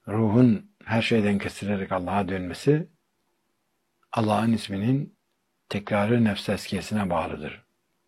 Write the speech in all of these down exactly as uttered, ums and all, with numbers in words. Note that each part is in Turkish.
ruhun her şeyden kesilerek Allah'a dönmesi, Allah'ın isminin tekrarı nefs tezkiyesine bağlıdır.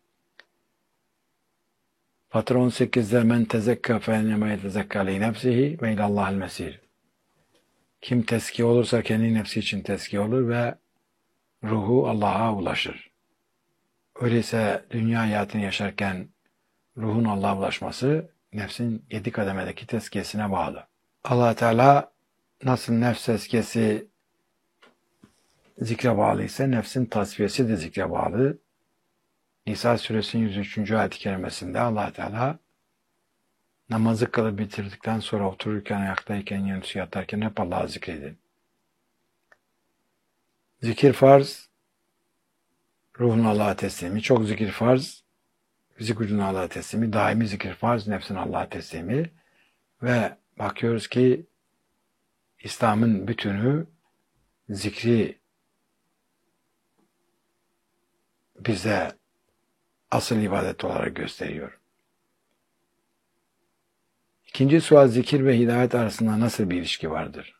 Fatır on sekizde men tezekka fe ennema yetezekka li nefsihi ve ilallahil mesir. Kim tezkiye olursa kendi nefsi için tezkiye olur ve ruhu Allah'a ulaşır. Öyleyse dünya hayatını yaşarken ruhun Allah'a ulaşması nefsin yedi kademedeki tezkiyesine bağlı. Allah Teala nasıl nefs tezkiyesi zikre bağlı ise nefsin tasfiyesi de zikre bağlı. Nisa suresinin yüz üçüncü ayet-i kerimesinde Allah Teala namazı kılıp bitirdikten sonra otururken, ayaktayken, yanısı yatarken hep Allah'ı zikredin. Zikir farz, ruhun Allah'a teslimi. Çok zikir farz, fizik ucun Allah'a teslimi. Daimi zikir farz, nefsin Allah'a teslimi. Ve bakıyoruz ki İslam'ın bütünü zikri bize asıl ibadet olarak gösteriyor. İkinci sual, zikir ve hidayet arasında nasıl bir ilişki vardır?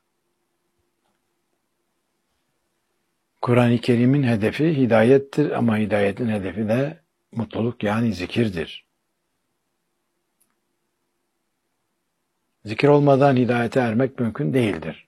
Kur'an-ı Kerim'in hedefi hidayettir ama hidayetin hedefi de mutluluk, yani zikirdir. Zikir olmadan hidayete ermek mümkün değildir.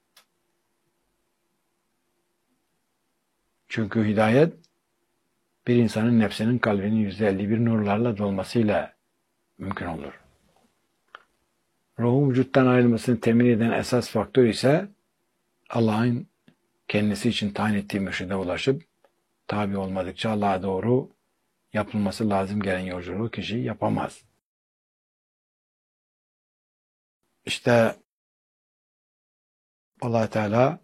Çünkü hidayet bir insanın nefsinin kalbinin yüzde elli bir nurlarla dolmasıyla mümkün olur. Ruhun vücuttan ayrılmasını temin eden esas faktör ise Allah'ın kendisi için tayin ettiği mürşide ulaşıp tabi olmadıkça Allah'a doğru yapılması lazım gelen yolculuğu kişi yapamaz. İşte Allah Teala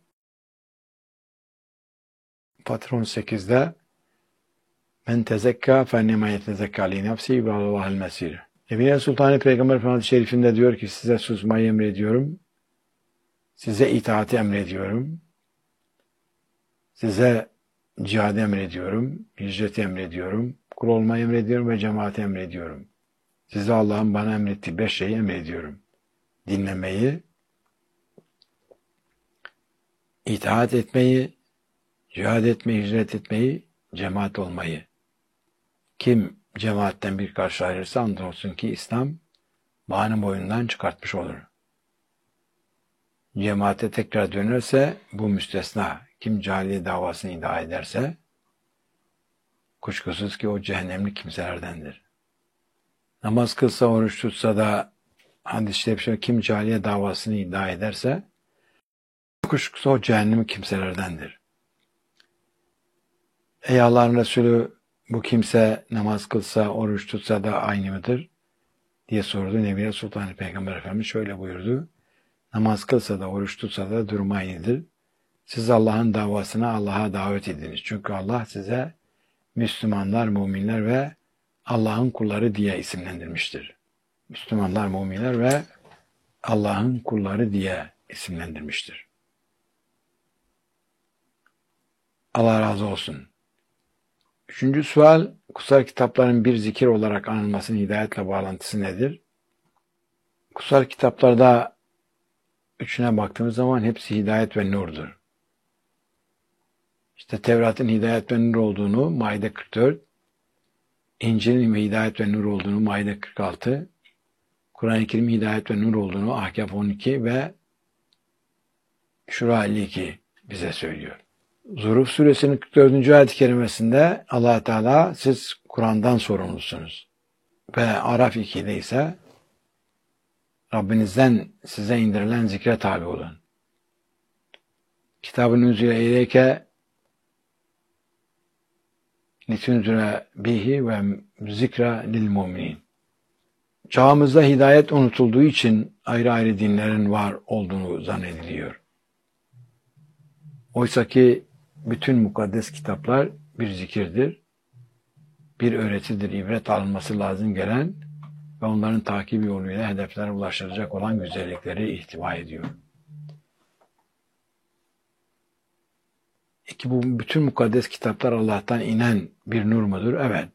Fatır on sekizde men tezekka fe ennema yetezekka li nefsi ve Allah'el mesir. Nebine Sultanı Peygamber Efendimiz Şerifinde diyor ki size susmayı emrediyorum, size itaati emrediyorum, size cihadı emrediyorum, hicreti emrediyorum, kul olmayı emrediyorum ve cemaati emrediyorum. Size Allah'ın bana emrettiği beş şeyi emrediyorum. Dinlemeyi, itaat etmeyi, cihad etmeyi, hicret etmeyi, cemaat olmayı. Kim cemaatten bir karşı ayrılırsa andolsun ki İslam bağını boyundan çıkartmış olur. Cemaate tekrar dönerse bu müstesna. Kim cahiliye davasını iddia ederse kuşkusuz ki o cehennemlik kimselerdendir. Namaz kılsa, oruç tutsa da hadis-i şerif kim cahiliye davasını iddia ederse kuşkusuz o cehennemlik kimselerdendir. Ey Allah'ın Resulü, bu kimse namaz kılsa, oruç tutsa da aynı mıdır? Diye sordu. Nebiye Sultanı Peygamber Efendimiz şöyle buyurdu. Namaz kılsa da, oruç tutsa da durumu aynıdır. Siz Allah'ın davasına Allah'a davet ediniz. Çünkü Allah size Müslümanlar, müminler ve Allah'ın kulları diye isimlendirmiştir. Müslümanlar, müminler ve Allah'ın kulları diye isimlendirmiştir. Allah razı olsun. Üçüncü sual, kutsal kitapların bir zikir olarak anılmasının hidayetle bağlantısı nedir? Kutsal kitaplarda üçüne baktığımız zaman hepsi hidayet ve nurdur. İşte Tevrat'ın hidayet ve nur olduğunu Maide kırk dört, İncil'in ve hidayet ve nur olduğunu Maide kırk altı, Kur'an-ı Kerim hidayet ve nur olduğunu Ahkaf on iki ve Şura elli iki bize söylüyor. Zuhruf suresinin kırk dördüncü ayet-i kerimesinde Allah Teala siz Kur'an'dan sorumlusunuz. Ve Araf iki'de ise Rabbinizden size indirilen zikre tabi olun. Kitabın üzere ileyke litunzire bihi ve zikra lil muminin. Çağımızda hidayet unutulduğu için ayrı ayrı dinlerin var olduğunu zannediliyor. Oysa ki bütün mukaddes kitaplar bir zikirdir, bir öğretidir, ibret alınması lazım gelen ve onların takibi yoluyla hedeflere ulaştıracak olan güzellikleri ihtiva ediyor. Peki bu bütün mukaddes kitaplar Allah'tan inen bir nur mudur? Evet.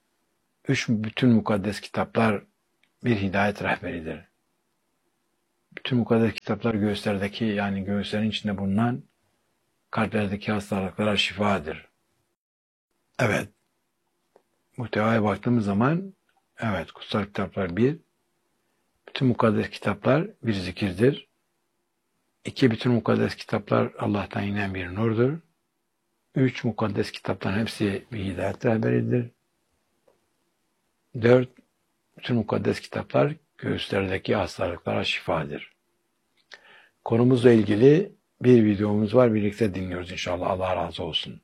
Üç bütün mukaddes kitaplar bir hidayet rehberidir. Bütün mukaddes kitaplar göğüslerdeki, yani göğüslerin içinde bulunan kalplerdeki hastalıklara şifadır. Evet. Muhtevaya baktığımız zaman, evet, kutsal kitaplar bir, bütün mukaddes kitaplar bir zikirdir. İki, bütün mukaddes kitaplar Allah'tan inen bir nurdur. Üç, mukaddes kitapların hepsi bir hidayet rehberidir. Dört, bütün mukaddes kitaplar göğüslerdeki hastalıklara şifadır. Konumuzla ilgili bir videomuz var. Birlikte dinliyoruz inşallah. Allah razı olsun.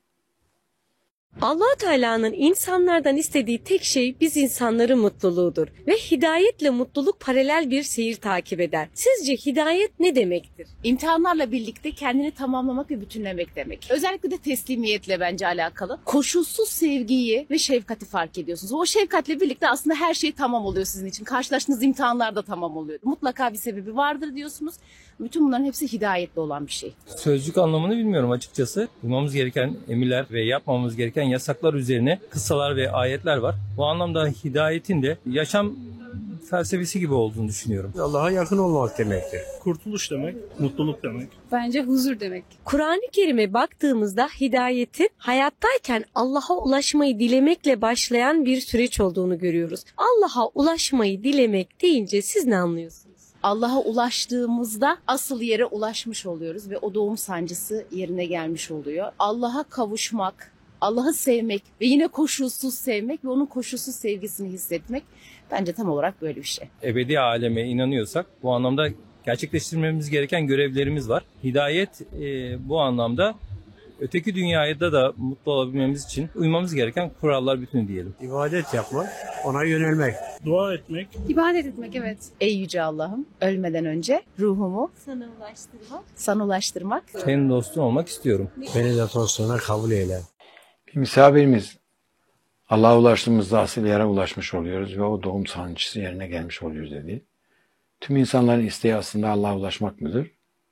Allah Teala'nın insanlardan istediği tek şey biz insanların mutluluğudur ve hidayetle mutluluk paralel bir seyir takip eder. Sizce hidayet ne demektir? İmtihanlarla birlikte kendini tamamlamak ve bütünlemek demek. Özellikle de teslimiyetle bence alakalı. Koşulsuz sevgiyi ve şefkati fark ediyorsunuz. O şefkatle birlikte aslında her şey tamam oluyor sizin için. Karşılaştığınız imtihanlar da tamam oluyor. Mutlaka bir sebebi vardır diyorsunuz. Bütün bunların hepsi hidayetle olan bir şey. Sözcük anlamını bilmiyorum açıkçası. Uymamız gereken emirler ve yapmamamız gereken yasaklar üzerine kıssalar ve ayetler var. Bu anlamda hidayetin de yaşam felsefesi gibi olduğunu düşünüyorum. Allah'a yakın olmak demektir. Kurtuluş demek, mutluluk demek. Bence huzur demek. Kur'an-ı Kerim'e baktığımızda hidayetin hayattayken Allah'a ulaşmayı dilemekle başlayan bir süreç olduğunu görüyoruz. Allah'a ulaşmayı dilemek deyince siz ne anlıyorsunuz? Allah'a ulaştığımızda asıl yere ulaşmış oluyoruz ve o doğum sancısı yerine gelmiş oluyor. Allah'a kavuşmak, Allah'ı sevmek ve yine koşulsuz sevmek ve onun koşulsuz sevgisini hissetmek bence tam olarak böyle bir şey. Ebedi aleme inanıyorsak bu anlamda gerçekleştirmemiz gereken görevlerimiz var. Hidayet e, bu anlamda öteki dünyada da mutlu olabilmemiz için uymamız gereken kurallar bütünü diyelim. İbadet yapmak, ona yönelmek. Dua etmek, İbadet etmek, evet. Ey Yüce Allah'ım, ölmeden önce ruhumu Sana ulaştırmak. sana ulaştırmak. Senin dostun olmak istiyorum. Beni de dostluğuna kabul eyle. Bir misafirimiz, Allah'a ulaştığımızda asıl yere ulaşmış oluyoruz ve o doğum sancısı yerine gelmiş oluyoruz dedi. Tüm insanların isteği aslında Allah'a ulaşmak mıdır?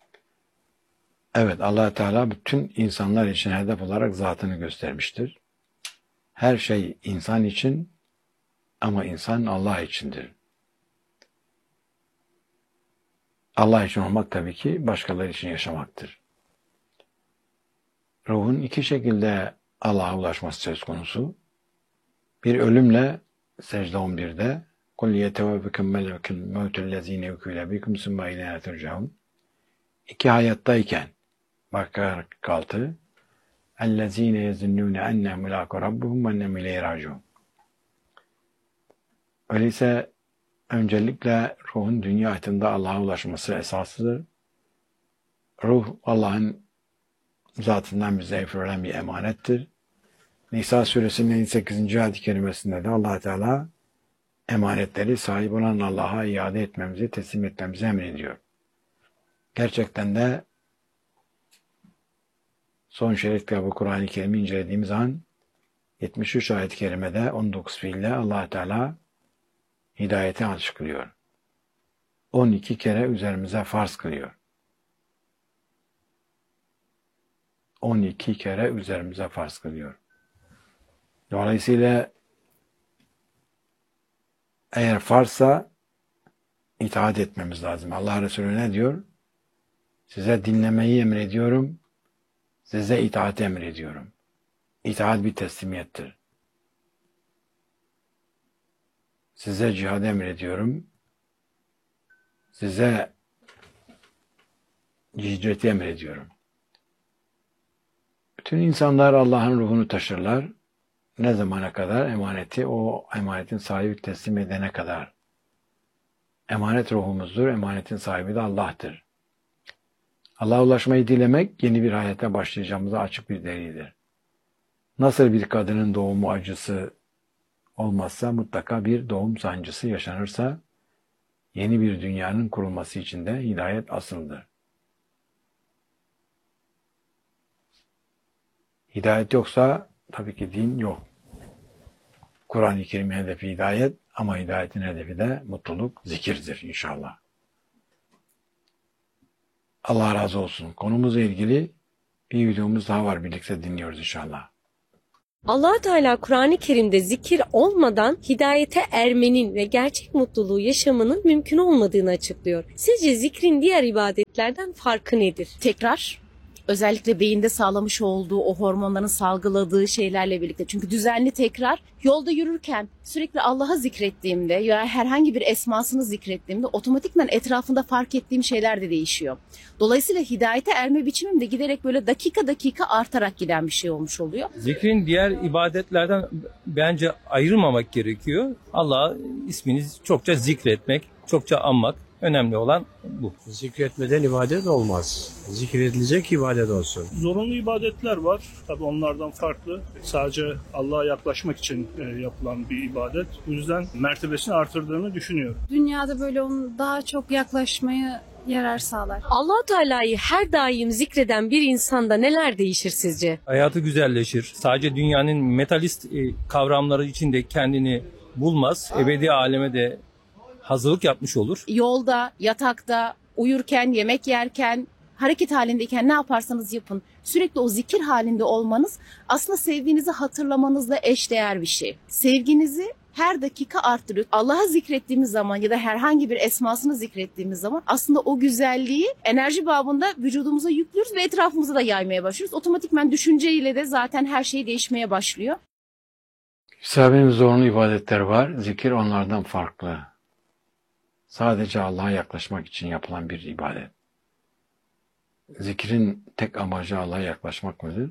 Evet, Allah Teala bütün insanlar için hedef olarak zatını göstermiştir. Her şey insan için ama insan Allah içindir. Allah için olmak tabii ki başkaları için yaşamaktır. Ruhun iki şekilde Allah'a ulaşması söz konusu. Bir ölümle, secde on birde قُلْ يَتَوَفَّكُمْ مَلَكُ الْمَوْتُ الَّذ۪ينَ يُكُولَ بِكُمْ ثُمَّ اِلَيْنَا تُرْجَعُونَ. İki hayattayken, Bakara kırk altı, اَلَّذ۪ينَ يَزُنُّونَ اَنَّهُ مُلَاقُ رَبُّهُمْ وَاَنَّهُمْ اِلَيْهِ رَاجِعُونَ. Öyleyse öncelikle ruhun dünya hayatında Allah'a ulaşması esasıdır. Ruh Allah'ın zatından bize üfürülen bir emanettir. Nisa suresinin elli sekizinci ayet-i kerimesinde de Allah Teala emanetleri sahip olan Allah'a iade etmemizi, teslim etmemizi emrediyor. Gerçekten de son şerit kitabı Kur'an-ı Kerim'i incelediğimiz an yetmiş üç ayet-i kerimede on dokuz fiille Allah Teala hidayeti açıklıyor. on iki kere üzerimize farz kılıyor. on iki kere üzerimize farz kılıyor. Dolayısıyla eğer farzsa itaat etmemiz lazım. Allah Resulü ne diyor? Size dinlemeyi emrediyorum, size itaat emrediyorum. İtaat bir teslimiyettir. Size cihad emrediyorum, size hicreti emrediyorum. Bütün insanlar Allah'ın ruhunu taşırlar. Ne zamana kadar? Emaneti o emanetin sahibi teslim edene kadar. Emanet ruhumuzdur, emanetin sahibi de Allah'tır. Allah'a ulaşmayı dilemek yeni bir hayata başlayacağımıza açık bir delildir. Nasıl bir kadının doğumu acısı olmazsa, mutlaka bir doğum sancısı yaşanırsa, yeni bir dünyanın kurulması için de hidayet asıldır. Hidayet yoksa tabii ki din yok. Kur'an-ı Kerim'in hedefi hidayet ama hidayetin hedefi de mutluluk, zikirdir inşallah. Allah razı olsun. Konumuzla ilgili bir videomuz daha var. Birlikte dinliyoruz inşallah. Allah Teala Kur'an-ı Kerim'de zikir olmadan hidayete ermenin ve gerçek mutluluğu yaşamanın mümkün olmadığını açıklıyor. Sizce zikrin diğer ibadetlerden farkı nedir? Tekrar, özellikle beyinde sağlamış olduğu o hormonların salgıladığı şeylerle birlikte. Çünkü düzenli tekrar, yolda yürürken sürekli Allah'a zikrettiğimde ya herhangi bir esmasını zikrettiğimde otomatikman etrafında fark ettiğim şeyler de değişiyor. Dolayısıyla hidayete erme biçimim de giderek böyle dakika dakika artarak giden bir şey olmuş oluyor. Zikrin diğer ibadetlerden bence ayırmamak gerekiyor. Allah'a ismini çokça zikretmek, çokça anmak. Önemli olan bu. Zikretmeden ibadet olmaz. Zikredilecek ibadet olsun. Zorunlu ibadetler var. Tabii onlardan farklı. Sadece Allah'a yaklaşmak için e, yapılan bir ibadet. Bu yüzden mertebesini artırdığını düşünüyorum. Dünyada böyle onun daha çok yaklaşmaya yarar sağlar. Allah Teala'yı her daim zikreden bir insanda neler değişir sizce? Hayatı güzelleşir. Sadece dünyanın metalist e, kavramları içinde kendini bulmaz. Ebedi aleme de hazırlık yapmış olur. Yolda, yatakta, uyurken, yemek yerken, hareket halindeyken ne yaparsanız yapın. Sürekli o zikir halinde olmanız aslında sevdiğinizi hatırlamanızla eşdeğer bir şey. Sevginizi her dakika arttırıyor. Allah'ı zikrettiğimiz zaman ya da herhangi bir esmasını zikrettiğimiz zaman aslında o güzelliği enerji babında vücudumuza yüklüyoruz ve etrafımıza da yaymaya başlıyoruz. Otomatikman düşünceyle de zaten her şey değişmeye başlıyor. Sahabenin zorunlu ibadetler var. Zikir onlardan farklı. Sadece Allah'a yaklaşmak için yapılan bir ibadet. Zikrin tek amacı Allah'a yaklaşmak mıdır?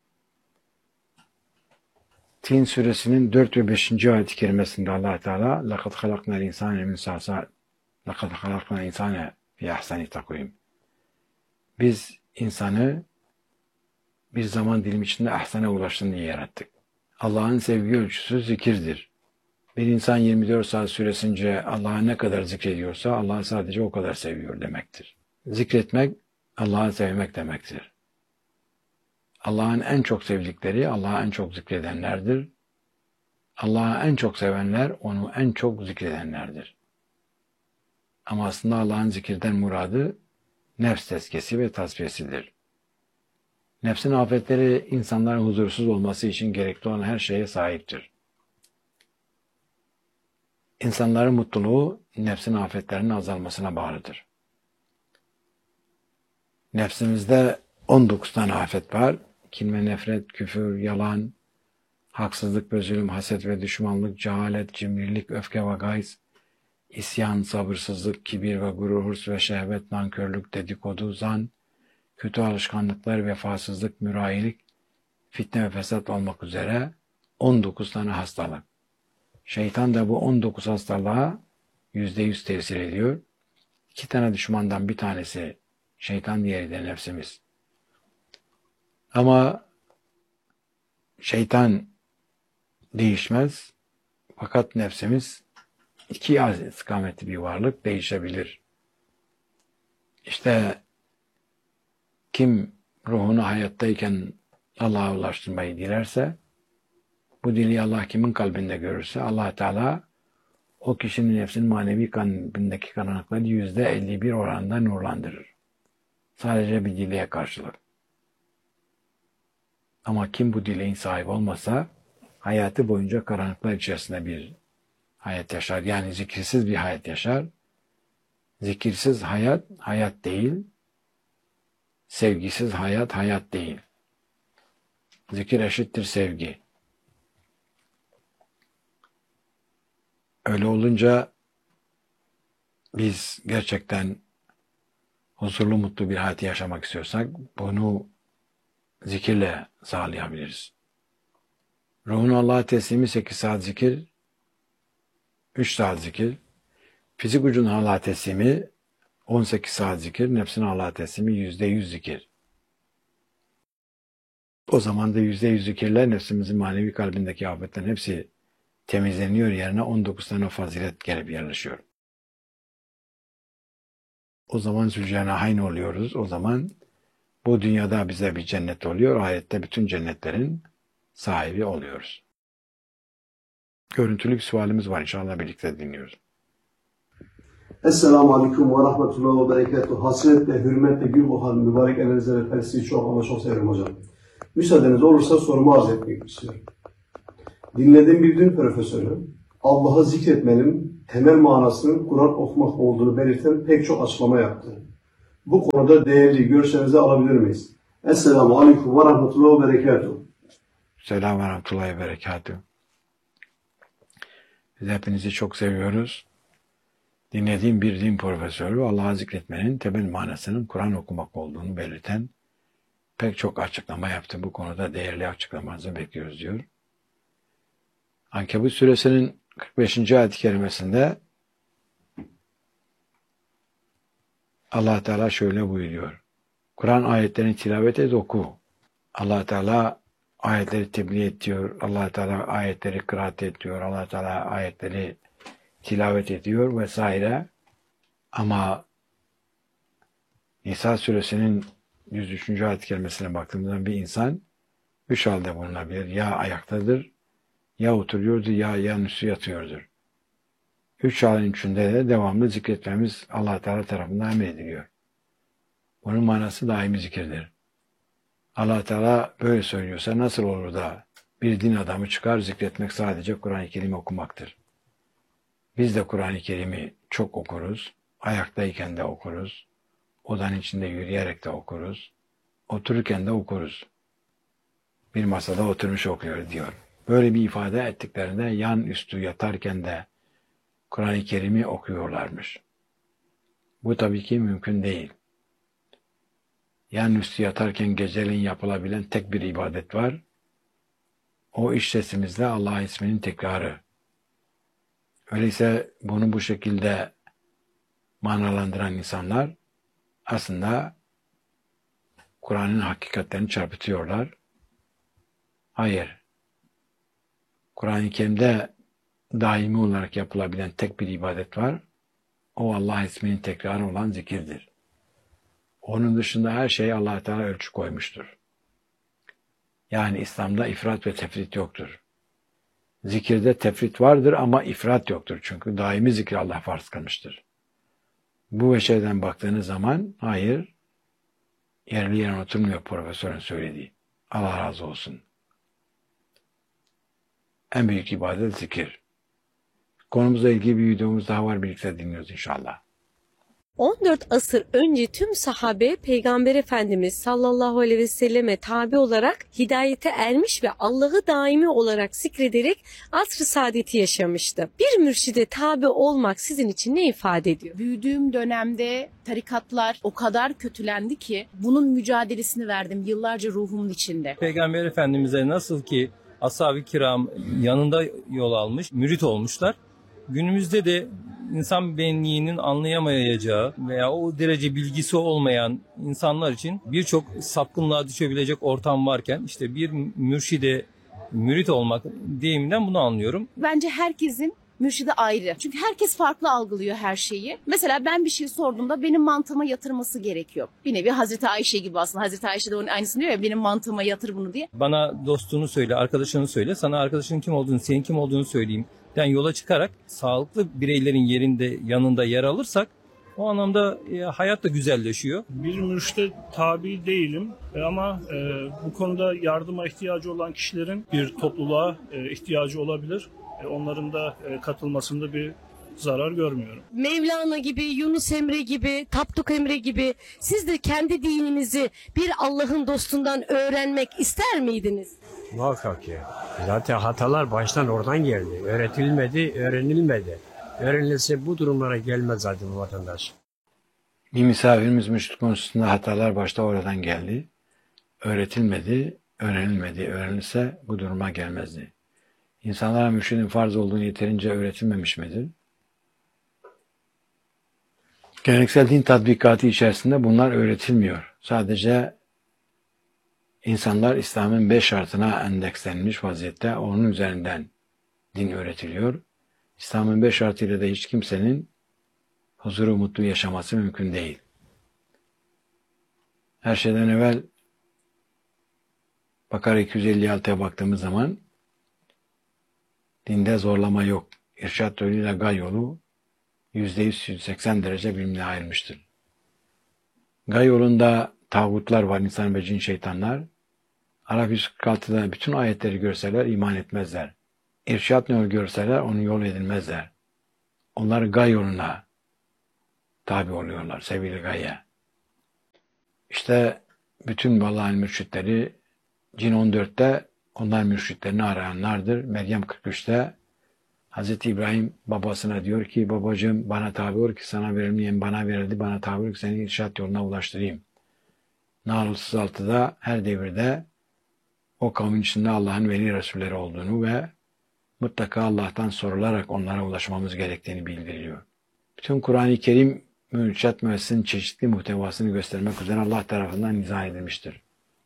Tin suresinin dört ve beşinci ayet-i kerimesinde Allah Teala لَقَدْ خَلَقْنَا الْاِنْسَانَ مِنْ سَعْسَعٍ لَقَدْ خَلَقْنَا الْاِنْسَانَ فِي اَحْسَنِ تَقْوِيمٍ. Biz insanı bir zaman dilimi içinde ahsana ulaştığını yarattık. Allah'ın sevgi ölçüsü zikirdir. Bir insan yirmi dört saat süresince Allah'a ne kadar zikrediyorsa Allah'ı sadece o kadar seviyor demektir. Zikretmek Allah'ı sevmek demektir. Allah'ın en çok sevdikleri Allah'ı en çok zikredenlerdir. Allah'ı en çok sevenler onu en çok zikredenlerdir. Ama aslında Allah'ın zikirden muradı nefs tezkiyesi ve tasfiyesidir. Nefsin afetleri insanların huzursuz olması için gerekli olan her şeye sahiptir. İnsanların mutluluğu nefsin afetlerinin azalmasına bağlıdır. Nefsimizde on dokuz tane afet var. Kin ve nefret, küfür, yalan, haksızlık ve zulüm, haset ve düşmanlık, cehalet, cimrilik, öfke ve gayz, isyan, sabırsızlık, kibir ve gurur, hırs ve şehvet, nankörlük, dedikodu, zan, kötü alışkanlıklar, vefasızlık, mürayilik, fitne ve fesat olmak üzere on dokuz tane hastalık. Şeytan da bu on dokuz hastalığa yüzde yüz tesir ediyor. İki tane düşmandan bir tanesi şeytan, diğeri de nefsimiz. Ama şeytan değişmez. Fakat nefsimiz iki istikametli bir varlık, değişebilir. İşte kim ruhunu hayattayken Allah'a ulaştırmayı dilerse, bu dili Allah kimin kalbinde görürse Allah Teala o kişinin nefsinin manevi kalbindeki karanlıkları yüzde elli bir oranında nurlandırır. Sadece bir dileğe karşılık. Ama kim bu dileğin sahibi olmasa hayatı boyunca karanlıklar içerisinde bir hayat yaşar. Yani zikirsiz bir hayat yaşar. Zikirsiz hayat, hayat değil. Sevgisiz hayat, hayat değil. Zikir eşittir sevgi. Öyle olunca biz gerçekten huzurlu, mutlu bir hayat yaşamak istiyorsak bunu zikirle sağlayabiliriz. Ruhun Allah'a teslimi sekiz saat zikir, üç saat zikir. Fizik ucunun Allah'a teslimi on sekiz saat zikir, nefsin Allah'a teslimi yüzde yüz zikir. O zaman da yüzde yüz zikirler nefsimizin manevi kalbindeki afetlerin hepsi temizleniyor, yerine on dokuz tane fazilet gelip yerleşiyor. O zaman Zülcenahayn oluyoruz. O zaman bu dünyada bize bir cennet oluyor. Ahirette bütün cennetlerin sahibi oluyoruz. Görüntülü bir sualimiz var. İnşallah birlikte dinliyoruz. Esselamu Aleyküm ve Rahmetullahi ve Berekatuhu. Hasretle, hürmetle, gül kokan mübarek ellerinizden öper sizi çok ama çok severim hocam. Müsaadeniz olursa sorumu arz etmek istiyorum. Dinlediğim bir din profesörü, Allah'ı zikretmenin temel manasının Kur'an okumak olduğunu belirten pek çok açıklama yaptı. Bu konuda değerli görüşlerinizi alabilir miyiz? Esselamu Aleyküm ve Rahmetullahi ve Berekatuhu. Selamun ve Rahmetullahi ve Berekatuhu. Biz hepinizi çok seviyoruz. Dinlediğim bir din profesörü Allah'ı zikretmenin temel manasının Kur'an okumak olduğunu belirten pek çok açıklama yaptı. Bu konuda değerli açıklamanızı bekliyoruz diyor. Ankebut suresinin kırk beşinci ayet-i kerimesinde Allah Teala şöyle buyuruyor. Kur'an ayetlerini tilavet et, oku. Allah Teala ayetleri tebliğ et diyor. Allah Teala ayetleri kıraat et diyor. Allah Teala ayetleri tilavet ediyor vesaire. Ama Nisa suresinin yüz üçüncü ayet-i kerimesine baktığımızda bir insan üç halde bulunabilir. Ya ayaktadır, ya oturuyordur, ya yanüstü yatıyordur. Üç halin içinde de devamlı zikretmemiz Allah Teala tarafından emrediliyor. Bunun manası daimi zikirdir. Allah Teala böyle söylüyorsa nasıl olur da bir din adamı çıkar zikretmek sadece Kur'an-ı Kerim okumaktır. Biz de Kur'an-ı Kerim'i çok okuruz, ayaktayken de okuruz, odanın içinde yürüyerek de okuruz, otururken de okuruz. Bir masada oturmuş okuyor diyor. Böyle bir ifade ettiklerinde yan üstü yatarken de Kur'an-ı Kerim'i okuyorlarmış. Bu tabii ki mümkün değil. Yan üstü yatarken geceleyin yapılabilen tek bir ibadet var. O iç sesimizde Allah isminin tekrarı. Öyleyse bunu bu şekilde manalandıran insanlar aslında Kur'an'ın hakikatlerini çarpıtıyorlar. Hayır. Kur'an-ı Kerim'de daimi olarak yapılabilen tek bir ibadet var. O Allah isminin tekrarı olan zikirdir. Onun dışında her şey Allah Teala ölçü koymuştur. Yani İslam'da ifrat ve tefrit yoktur. Zikirde tefrit vardır ama ifrat yoktur. Çünkü daimi zikir Allah farz kılmıştır. Bu veçeden baktığınız zaman hayır, yerli yerine oturmuyor profesörün söylediği. Allah razı olsun. En büyük ibadet zikir. Konumuzla ilgili bir videomuz daha var. Birlikte dinliyoruz inşallah. on dört asır önce tüm sahabe Peygamber Efendimiz sallallahu aleyhi ve selleme tabi olarak hidayete ermiş ve Allah'ı daimi olarak zikrederek asr-ı saadeti yaşamıştı. Bir mürşide tabi olmak sizin için ne ifade ediyor? Büyüdüğüm dönemde tarikatlar o kadar kötülendi ki bunun mücadelesini verdim yıllarca ruhumun içinde. Peygamber Efendimiz'e nasıl ki ashab-ı kiram yanında yol almış, mürit olmuşlar. Günümüzde de insan benliğinin anlayamayacağı veya o derece bilgisi olmayan insanlar için birçok sapkınlığa düşebilecek ortam varken işte bir mürşide mürit olmak deyiminden bunu anlıyorum. Bence herkesin mürşidi ayrı. Çünkü herkes farklı algılıyor her şeyi. Mesela ben bir şey sorduğumda benim mantığıma yatırması gerekiyor. Bir nevi Hazreti Ayşe gibi aslında. Hazreti Ayşe de onun aynısını diyor ya, benim mantığıma yatır bunu diye. Bana dostunu söyle, arkadaşını söyle, sana arkadaşının kim olduğunu, senin kim olduğunu söyleyeyim. Yani yola çıkarak sağlıklı bireylerin yerinde, yanında yer alırsak o anlamda e, hayat da güzelleşiyor. Bir mürşide tabi değilim E, ama e, bu konuda yardıma ihtiyacı olan kişilerin bir topluluğa e, ihtiyacı olabilir. E, onların da e, katılmasında bir zarar görmüyorum. Mevlana gibi, Yunus Emre gibi, Tapduk Emre gibi siz de kendi dininizi bir Allah'ın dostundan öğrenmek ister miydiniz? Muhakkak ki. Zaten hatalar baştan oradan geldi. Öğretilmedi, öğrenilmedi. Öğrenilse bu durumlara gelmez zaten bu vatandaş. Bir misafirimiz mürşit konusunda hatalar başta oradan geldi. Öğretilmedi, öğrenilmedi. Öğrenilse bu duruma gelmezdi. İnsanlara mürşidin farz olduğunu yeterince öğretilmemiş midir? Geleneksel din tatbikatı içerisinde bunlar öğretilmiyor. Sadece insanlar İslam'ın beş şartına endekslenmiş vaziyette onun üzerinden din öğretiliyor. İslam'ın beş şartıyla da hiç kimsenin huzuru mutlu yaşaması mümkün değil. Her şeyden evvel Bakara iki yüz elli altıya baktığımız zaman dinde zorlama yok. İrşad yoluyla gay yolu yüzde yüz seksen derece birbirine ayrılmıştır. Gay yolunda tağutlar var, insan ve cin şeytanlar. Araf yüz kırk altıda bütün ayetleri görseler iman etmezler. irşat yolu görseler onu yol edilmezler. Onlar gay yoluna tabi oluyorlar, sevgili gaye. İşte bütün Allah'ın mürşitleri Cin on dörtte onlar mürşitlerini arayanlardır. Meryem kırk üçte Hazreti İbrahim babasına diyor ki babacığım bana tabi ol ki sana verilmeyen bana verildi, bana tabi ol ki seni irşat yoluna ulaştırayım. Nahl otuz altıda her devirde o kavmin içinde Allah'ın veli Resulleri olduğunu ve mutlaka Allah'tan sorularak onlara ulaşmamız gerektiğini bildiriyor. Bütün Kur'an-ı Kerim irşat müessesinin çeşitli muhtevasını göstermek üzere Allah tarafından izah edilmiştir.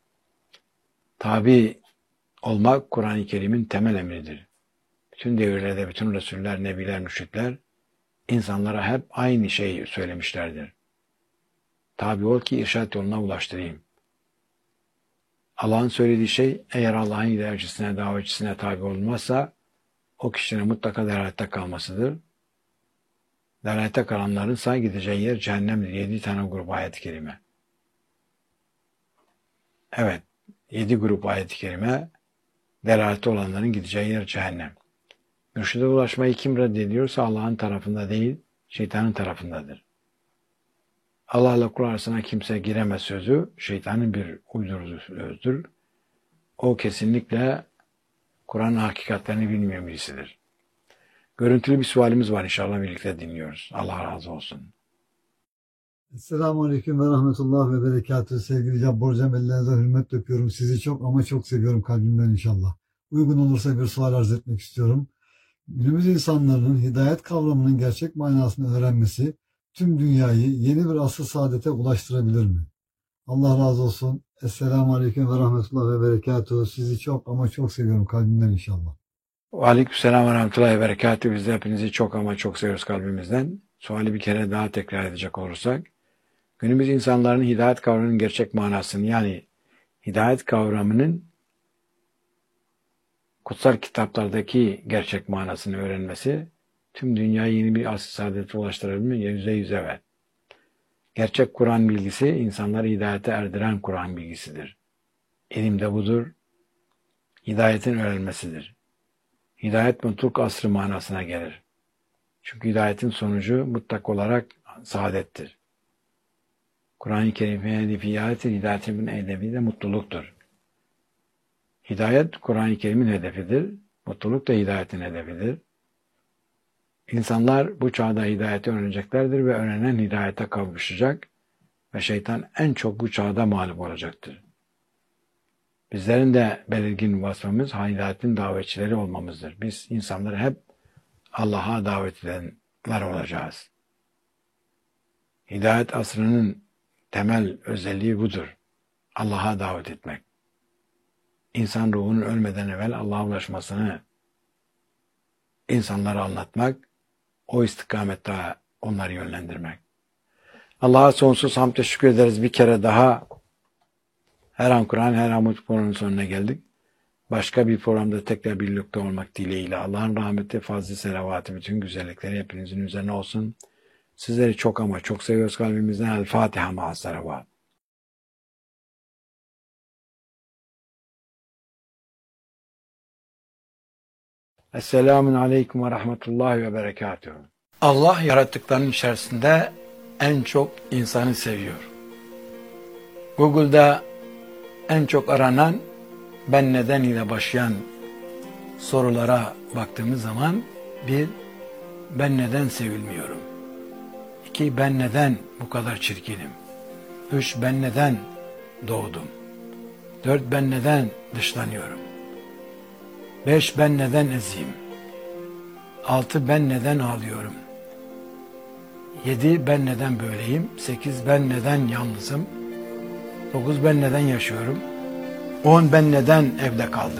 Tabi olmak Kur'an-ı Kerim'in temel emridir. Bütün devirlerde bütün Resuller, Nebiler, Mürşitler insanlara hep aynı şeyi söylemişlerdir. Tabi ol ki irşat yoluna ulaştırayım. Allah'ın söylediği şey eğer Allah'ın hidayetçisine, davetçisine tabi olmazsa o kişinin mutlaka delalette kalmasıdır. Delalette kalanların ise gideceği yer cehennemdir. Yedi tane grup ayet-i kerime. Evet, yedi grup ayet-i kerime delalette olanların gideceği yer cehennem. Mürşide ulaşmayı kim reddediyorsa Allah'ın tarafında değil, şeytanın tarafındadır. Allah'la kul arasına kimse giremez sözü, şeytanın bir uydurduğu sözdür. O kesinlikle Kur'an'ın hakikatlerini bilmeyen birisidir. Görüntülü bir sualimiz var, inşallah birlikte dinliyoruz. Allah razı olsun. Esselamu Aleyküm ve Rahmetullah ve Berekatühü. Sevgili Cabbar Hocam, ellerinize hürmet döküyorum. Sizi çok ama çok seviyorum kalbimden inşallah. Uygun olursa bir sual arz etmek istiyorum. Günümüz insanların hidayet kavramının gerçek manasını öğrenmesi tüm dünyayı yeni bir asr saadete ulaştırabilir mi? Allah razı olsun. Esselamu Aleyküm ve Rahmetullah ve Berekatühü. Sizi çok ama çok seviyorum kalbimden inşallah. Aleykümselam ve Rahmetullahi ve Berekatühü. Biz de hepinizi çok ama çok seviyoruz kalbimizden. Suali bir kere daha tekrar edecek olursak, günümüz insanların hidayet kavramının gerçek manasını, yani hidayet kavramının kutsal kitaplardaki gerçek manasını öğrenmesi tüm dünyayı yeni bir asr saadete ulaştırabilme yüzde yüz evet. Gerçek Kur'an bilgisi insanları hidayete erdiren Kur'an bilgisidir. İlim de budur. Hidayetin öğrenmesidir. Hidayet mutluluk asrı manasına gelir. Çünkü hidayetin sonucu mutlak olarak saadettir. Kur'an-ı Kerim'in hedefi hidayetin, hidayetin hedefi de mutluluktur. Hidayet Kur'an-ı Kerim'in hedefidir. Mutluluk da hidayetin hedefidir. İnsanlar bu çağda hidayeti öğreneceklerdir ve öğrenen hidayete kavuşacak ve şeytan en çok bu çağda mağlup olacaktır. Bizlerin de belirgin vasfımız hidayetin davetçileri olmamızdır. Biz insanları hep Allah'a davet edenler olacağız. Hidayet asrının temel özelliği budur. Allah'a davet etmek. İnsan ruhunun ölmeden evvel Allah'a ulaşmasını insanlara anlatmak, o istikamette onları yönlendirmek. Allah'a sonsuz hamd teşekkür ederiz. Bir kere daha her an Kur'an, her an Umut programının sonuna geldik. Başka bir programda tekrar birlikte olmak dileğiyle Allah'ın rahmeti, fazlı selavatı, bütün güzellikleri hepinizin üzerine olsun. Sizleri çok ama çok seviyoruz kalbimizden. El Fatiha ma'as salavat. Esselamun Aleyküm ve Rahmetullahi ve Berekatühü. Allah yarattıklarının içerisinde en çok insanı seviyor. Google'da en çok aranan ben neden ile başlayan sorulara baktığımız zaman bir, ben neden sevilmiyorum? İki, ben neden bu kadar çirkinim? Üç, ben neden doğdum? Dört, ben neden dışlanıyorum? Beş, ben neden eziyim? Altı, ben neden ağlıyorum? Yedi, ben neden böyleyim? Sekiz, ben neden yalnızım? Dokuz, ben neden yaşıyorum? On, ben neden evde kaldım?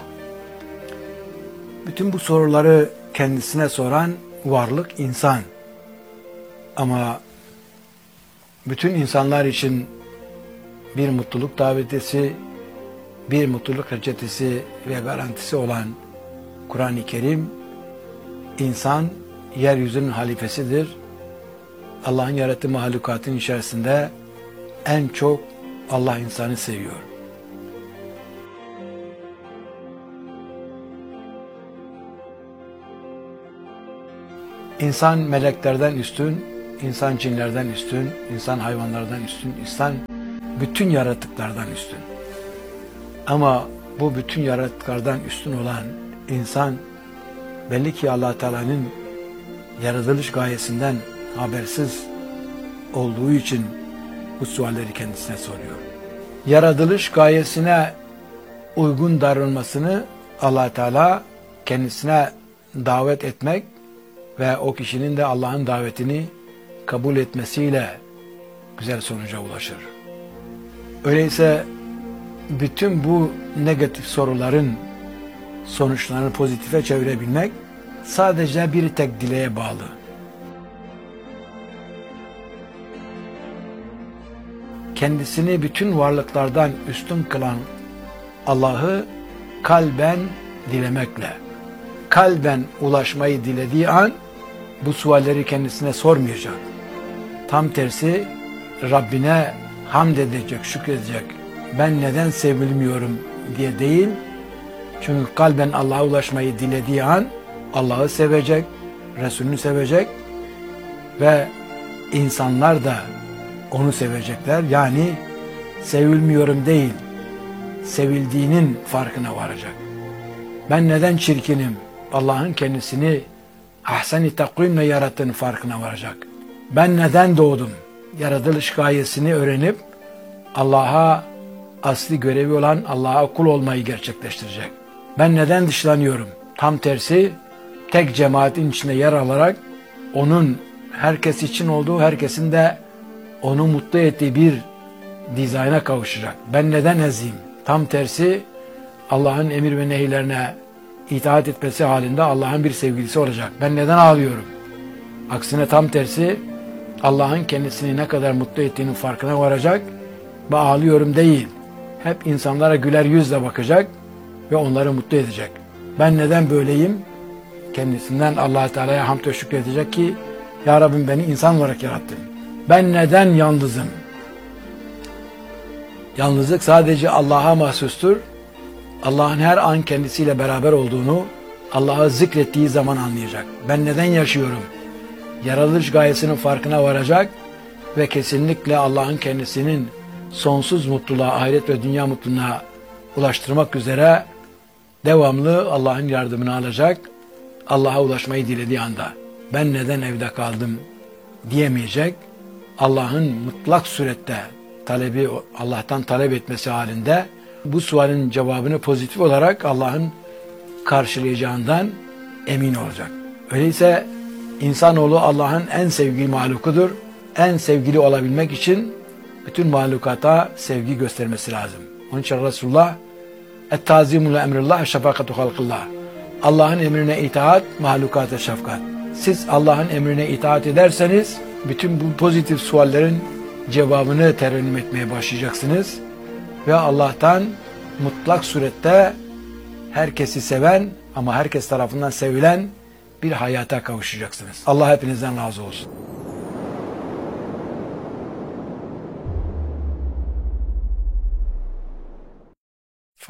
Bütün bu soruları kendisine soran varlık insan. Ama bütün insanlar için bir mutluluk davetisi, bir mutluluk reçetesi ve garantisi olan Kur'an-ı Kerim, insan yeryüzünün halifesidir. Allah'ın yarattığı mahlukatın içerisinde en çok Allah insanı seviyor. İnsan meleklerden üstün, insan cinlerden üstün, insan hayvanlardan üstün, insan bütün yaratıklardan üstün. Ama bu bütün yaratıklardan üstün olan insan belli ki Allah Teala'nın yaratılış gayesinden habersiz olduğu için bu sualleri kendisine soruyor. Yaratılış gayesine uygun davranmasını Allah Teala kendisine davet etmek ve o kişinin de Allah'ın davetini kabul etmesiyle güzel sonuca ulaşır. Öyleyse bütün bu negatif soruların sonuçlarını pozitife çevirebilmek sadece bir tek dileğe bağlı. Kendisini bütün varlıklardan üstün kılan Allah'ı kalben dilemekle, kalben ulaşmayı dilediği an bu sualleri kendisine sormayacak. Tam tersi Rabbine hamd edecek, şükredecek. Ben neden sevilmiyorum diye değil. Çünkü kalben Allah'a ulaşmayı dilediği an Allah'ı sevecek, Resulünü sevecek ve insanlar da onu sevecekler. Yani sevilmiyorum değil, sevildiğinin farkına varacak. Ben neden çirkinim? Allah'ın kendisini ahsen-i takvimle yarattığının farkına varacak. Ben neden doğdum? Yaratılış gayesini öğrenip Allah'a asli görevi olan Allah'a kul olmayı gerçekleştirecek. Ben neden dışlanıyorum? Tam tersi tek cemaatin içinde yer alarak onun herkes için olduğu, herkesin de onu mutlu ettiği bir dizayna kavuşacak. Ben neden eziyim? Tam tersi Allah'ın emir ve nehirlerine itaat etmesi halinde Allah'ın bir sevgilisi olacak. Ben neden ağlıyorum? Aksine tam tersi Allah'ın kendisini ne kadar mutlu ettiğinin farkına varacak ve ağlıyorum değil. Hep insanlara güler yüzle bakacak ve onları mutlu edecek. Ben neden böyleyim? Kendisinden Allah Teala'ya hamd ve şükredecek ki Ya Rabbim beni insan olarak yarattın. Ben neden yalnızım? Yalnızlık sadece Allah'a mahsustur. Allah'ın her an kendisiyle beraber olduğunu Allah'ı zikrettiği zaman anlayacak. Ben neden yaşıyorum? Yaratılış gayesinin farkına varacak ve kesinlikle Allah'ın kendisinin sonsuz mutluluğa, ahiret ve dünya mutluluğuna ulaştırmak üzere devamlı Allah'ın yardımını alacak. Allah'a ulaşmayı dilediği anda ben neden evde kaldım diyemeyecek. Allah'ın mutlak surette talebi, Allah'tan talep etmesi halinde bu sualin cevabını pozitif olarak Allah'ın karşılayacağından emin olacak. Öyleyse insanoğlu Allah'ın en sevgili mahlukudur. En sevgili olabilmek için bütün mahlukata sevgi göstermesi lazım. Onun için Resulullah et-tazimu li emrillah şefakatu halkillah. Allah'ın emrine itaat, mahlukata şefkat. Siz Allah'ın emrine itaat ederseniz bütün bu pozitif suallerin cevabını terennüm etmeye başlayacaksınız ve Allah'tan mutlak surette herkesi seven ama herkes tarafından sevilen bir hayata kavuşacaksınız. Allah hepinizden razı olsun.